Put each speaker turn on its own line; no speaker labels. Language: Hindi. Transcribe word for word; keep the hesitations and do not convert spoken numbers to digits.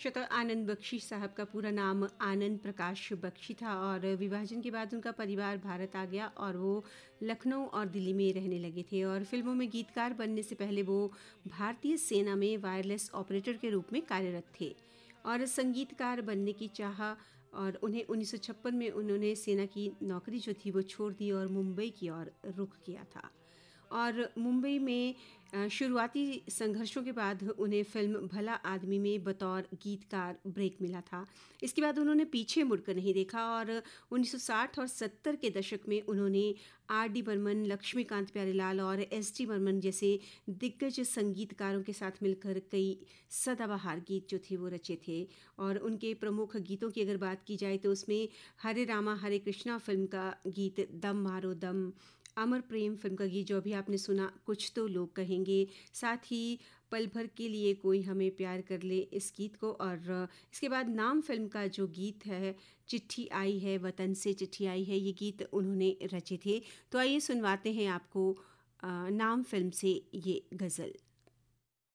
शक्ल आनंद बख्शी साहब का पूरा नाम आनंद प्रकाश बख्शी था और विभाजन के बाद उनका परिवार भारत आ गया और वो लखनऊ और दिल्ली में रहने लगे थे। और फिल्मों में गीतकार बनने से पहले वो भारतीय सेना में वायरलेस ऑपरेटर के रूप में कार्यरत थे और संगीतकार बनने की चाह और उन्हें उन्नीस सौ छप्पन में उन्होंने सेना की नौकरी जो थी वो छोड़ दी और मुंबई की ओर रुख किया था। और मुंबई में शुरुआती संघर्षों के बाद उन्हें फिल्म भला आदमी में बतौर गीतकार ब्रेक मिला था। इसके बाद उन्होंने पीछे मुड़कर नहीं देखा और उन्नीस सौ साठ और सत्तर के दशक में उन्होंने आर डी बर्मन, लक्ष्मीकांत प्यारेलाल और एस टी बर्मन जैसे दिग्गज संगीतकारों के साथ मिलकर कई सदाबहार गीत जो थे वो रचे थे। और उनके प्रमुख गीतों की अगर बात की जाए तो उसमें हरे रामा हरे कृष्णा फिल्म का गीत दम मारो दम, अमर प्रेम फिल्म का गीत जो अभी आपने सुना कुछ तो लोग कहेंगे, साथ ही पल भर के लिए कोई हमें प्यार कर ले इस गीत को, और इसके बाद नाम फिल्म का जो गीत है चिट्ठी आई है वतन से चिट्ठी आई है, ये गीत उन्होंने रचे थे। तो आइए सुनवाते हैं आपको नाम फिल्म से ये गज़ल।